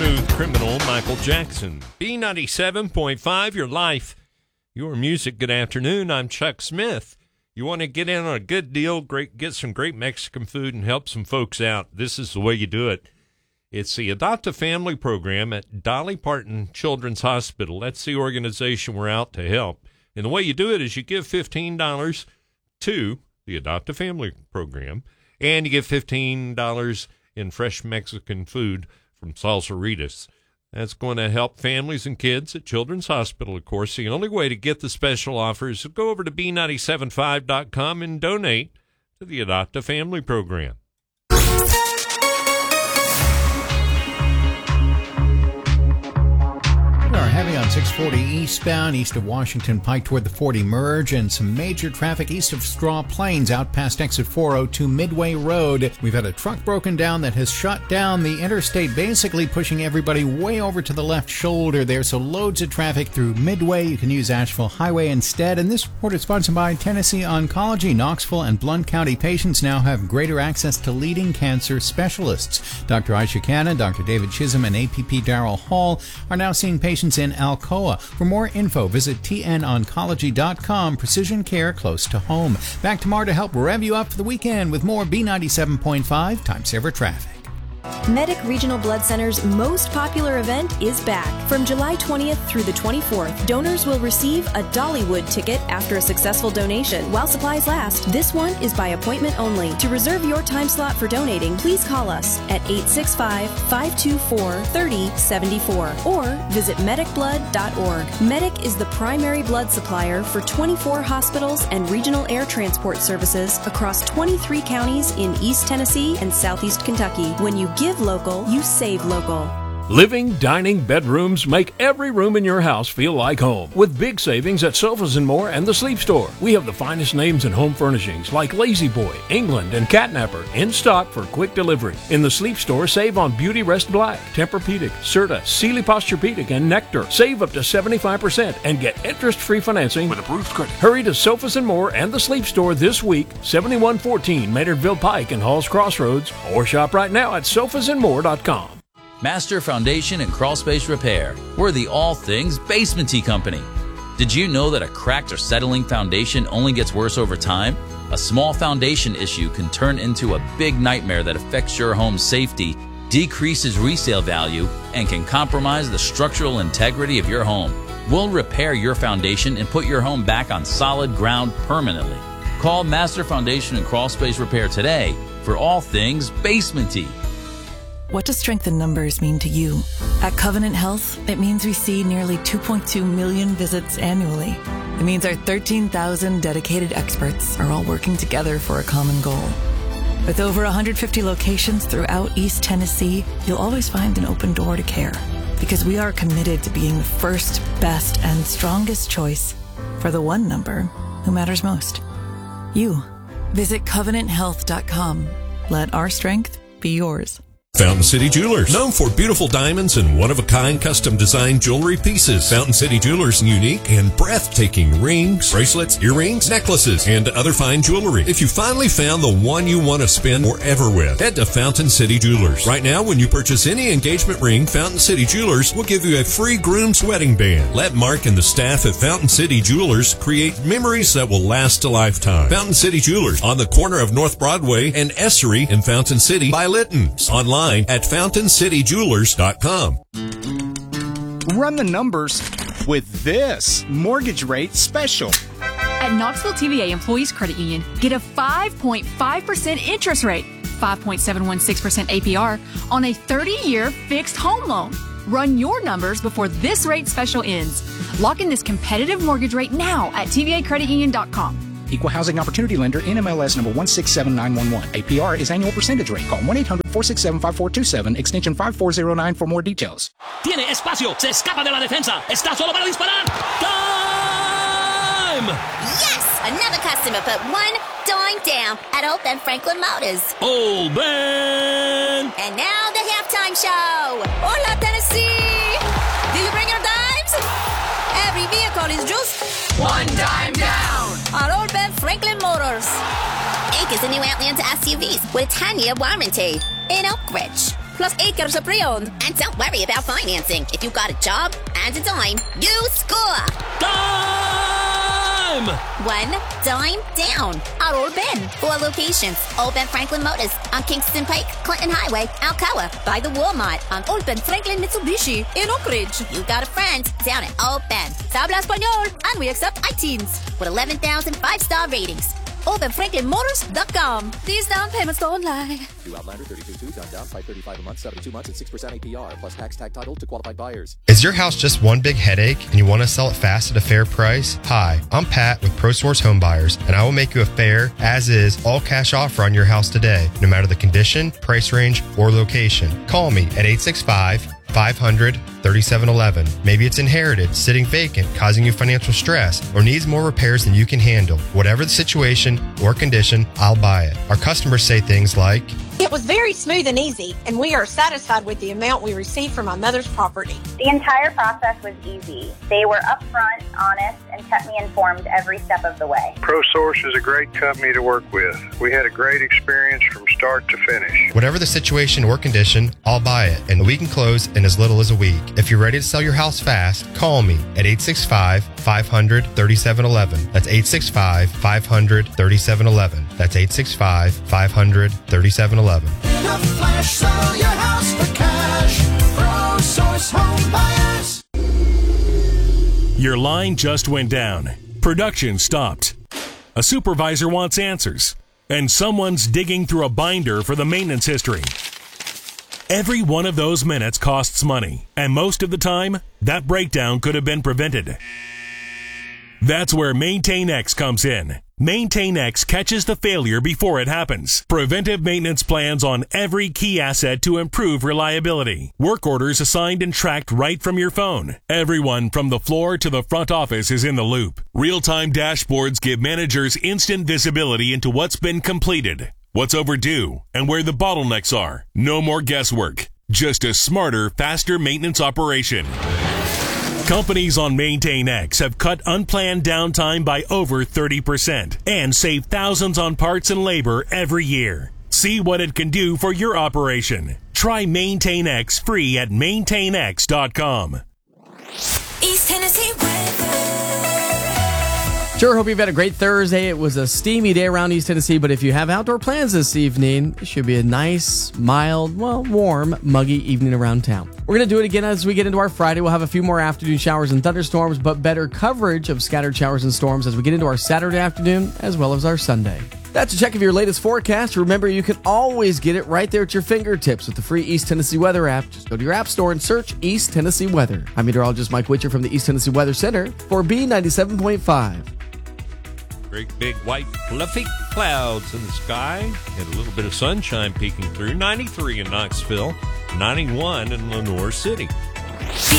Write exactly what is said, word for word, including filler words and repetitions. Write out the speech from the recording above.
Smooth Criminal, Michael Jackson. B ninety-seven point five, your life, your music. Good afternoon. I'm Chuck Smith. You want to get in on a good deal, great, get some great Mexican food, and help some folks out. This is the way you do it. It's the Adopt a Family program at Dolly Parton Children's Hospital. That's the organization we're out to help. And the way you do it is you give fifteen dollars to the Adopt a Family program, and you give fifteen dollars in fresh Mexican food from Salsaritas. That's going to help families and kids at Children's Hospital, of course. The only way to get the special offers is to go over to B nine seven five dot com and donate to the Adopt a Family program. Heavy on six forty eastbound, east of Washington Pike toward the forty merge, and some major traffic east of Straw Plains out past exit four oh two Midway Road. We've had a truck broken down that has shut down the interstate, basically pushing everybody way over to the left shoulder there, so loads of traffic through Midway. You can use Asheville Highway instead. And this report is sponsored by Tennessee Oncology. Knoxville and Blount County patients now have greater access to leading cancer specialists. Doctor Aisha Cannon, Doctor David Chisholm, and A P P Darrell Hall are now seeing patients in Alcoa. For more info, visit T N oncology dot com. Precision care close to home. Back tomorrow to help rev you up for the weekend with more B ninety-seven point five Time Saver Traffic. Medic Regional Blood Center's most popular event is back. From July twentieth through the twenty-fourth, donors will receive a Dollywood ticket after a successful donation. While supplies last, this one is by appointment only. To reserve your time slot for donating, please call us at eight six five, five two four, three oh seven four or visit medic blood dot org. Medic is the primary blood supplier for twenty-four hospitals and regional air transport services across twenty-three counties in East Tennessee and Southeast Kentucky. When you give local, you save local. Living, dining, bedrooms make every room in your house feel like home. With big savings at Sofas and More and the Sleep Store. We have the finest names in home furnishings like Lazy Boy, England, and Catnapper in stock for quick delivery. In the Sleep Store, save on Beauty Rest Black, Tempur-Pedic, Serta, Sealy Posturepedic, and Nectar. Save up to seventy-five percent and get interest-free financing with approved credit. Hurry to Sofas and More and the Sleep Store this week, seventy-one fourteen Maynardville Pike and Halls Crossroads, or shop right now at sofas and more dot com. Master Foundation and Crawl Space Repair. We're the all things basement-y company. Did you know that a cracked or settling foundation only gets worse over time? A small foundation issue can turn into a big nightmare that affects your home's safety, decreases resale value, and can compromise the structural integrity of your home. We'll repair your foundation and put your home back on solid ground permanently. Call Master Foundation and Crawl Space Repair today for all things basement-y. What does strength in numbers mean to you? At Covenant Health, it means we see nearly two point two million visits annually. It means our thirteen thousand dedicated experts are all working together for a common goal. With over one hundred fifty locations throughout East Tennessee, you'll always find an open door to care. Because we are committed to being the first, best, and strongest choice for the one number who matters most. You. Visit covenant health dot com. Let our strength be yours. Fountain City Jewelers, known for beautiful diamonds and one-of-a-kind custom-designed jewelry pieces. Fountain City Jewelers' unique and breathtaking rings, bracelets, earrings, necklaces, and other fine jewelry. If you finally found the one you want to spend forever with, head to Fountain City Jewelers. Right now, when you purchase any engagement ring, Fountain City Jewelers will give you a free groom's wedding band. Let Mark and the staff at Fountain City Jewelers create memories that will last a lifetime. Fountain City Jewelers, on the corner of North Broadway and Essery in Fountain City by Litton's. Online at fountain city jewelers dot com. Run the numbers with this mortgage rate special. At Knoxville T V A Employees Credit Union, get a five point five percent interest rate, five point seven one six percent A P R on a thirty-year fixed home loan. Run your numbers before this rate special ends. Lock in this competitive mortgage rate now at T V A credit union dot com. Equal Housing Opportunity Lender, N M L S number one six seven nine one one. A P R is annual percentage rate. Call one eight hundred four six seven five four two seven, extension five four zero nine for more details. Tiene espacio, se escapa de la defensa, está solo para disparar. Time! Yes! Another customer put one dime down at Old Ben Franklin Motors. Old Ben! And now the halftime show. Hola, Tennessee! Do you bring your dimes? Every vehicle is just one dime down at Old Ben Franklin Motors. Inc is the new Outlander S U Vs with a ten-year warranty in Oak Ridge. plus acres of pre-owned. And don't worry about financing. If you got a job and a dime, you score. Dime! One dime down at Old Ben. Four locations. Old Ben Franklin Motors on Kingston Pike, Clinton Highway, Alcoa. By the Walmart on Old Ben Franklin Mitsubishi in Oak Ridge. You got a friend down at Old Ben. Habla Español, and we accept iTeens with eleven thousand five-star ratings. old ben franklin motors dot com. These down payments don't lie. New Outlander thirty-two point two, down five thirty-five a month, seventy-two months at six percent A P R, plus tax tag title to qualified buyers. Is your house just one big headache and you want to sell it fast at a fair price? Hi, I'm Pat with ProSource Home Buyers, and I will make you a fair, as-is, all-cash offer on your house today, no matter the condition, price range, or location. Call me at eight six five, five hundred, thirty-seven eleven. Maybe it's inherited, sitting vacant, causing you financial stress, or needs more repairs than you can handle. Whatever the situation or condition, I'll buy it. Our customers say things like, "It was very smooth and easy, and we are satisfied with the amount we received from my mother's property." The entire process was easy. They were upfront, honest, and kept me informed every step of the way. ProSource is a great company to work with. We had a great experience from start to finish. Whatever the situation or condition, I'll buy it, and we can close in as little as a week. If you're ready to sell your house fast, call me at eight six five, five hundred, thirty-seven eleven. That's eight six five, five hundred, thirty-seven eleven. That's eight six five, five hundred, thirty-seven eleven. In a flash, sell your house for cash. ProSource Home Buyers. Your line just went down. Production stopped. A supervisor wants answers, and someone's digging through a binder for the maintenance history. Every one of those minutes costs money, and most of the time, that breakdown could have been prevented. That's where MaintainX comes in. MaintainX catches the failure before it happens. Preventive maintenance plans on every key asset to improve reliability. Work orders assigned and tracked right from your phone. Everyone from the floor to the front office is in the loop. Real-time dashboards give managers instant visibility into what's been completed, what's overdue, and where the bottlenecks are. No more guesswork. Just a smarter, faster maintenance operation. Companies on MaintainX have cut unplanned downtime by over thirty percent and save thousands on parts and labor every year. See what it can do for your operation. Try MaintainX free at maintain x dot com. East Tennessee weather. Sure, hope you've had a great Thursday. It was a steamy day around East Tennessee, but if you have outdoor plans this evening, it should be a nice, mild, well, warm, muggy evening around town. We're going to do it again as we get into our Friday. We'll have a few more afternoon showers and thunderstorms, but better coverage of scattered showers and storms as we get into our Saturday afternoon as well as our Sunday. That's a check of your latest forecast. Remember, you can always get it right there at your fingertips with the free East Tennessee Weather app. Just go to your app store and search East Tennessee Weather. I'm meteorologist Mike Witcher from the East Tennessee Weather Center for B ninety-seven point five. Great big white fluffy clouds in the sky and a little bit of sunshine peeking through. ninety-three in Knoxville, ninety-one in Lenoir City.